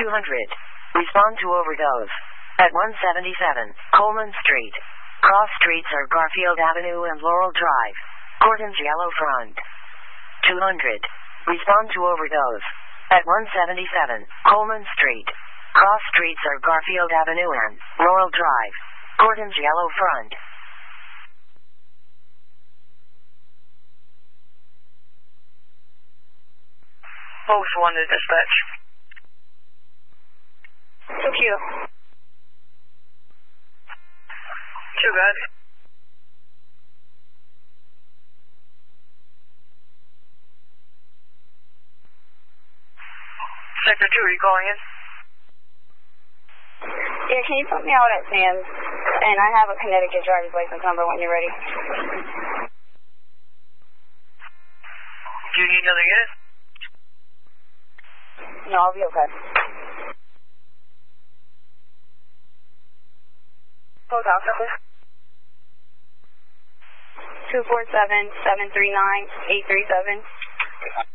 Respond to overdose. At 177 Coleman Street. Cross streets are Garfield Avenue and Laurel Drive. Gordon's Yellow Front. 200. Respond to overdose. At 177 Coleman Street. Cross streets are Garfield Avenue and Laurel Drive. Gordon's Yellow Front. Post 1 to dispatch. 2Q. 2 good. Sector 2, are you calling in? Yeah, can you put me out at Sam's? And I have a Connecticut driver's license number when you're ready. Do you need another unit? No, I'll be okay. Post officer, please. 247-739-837.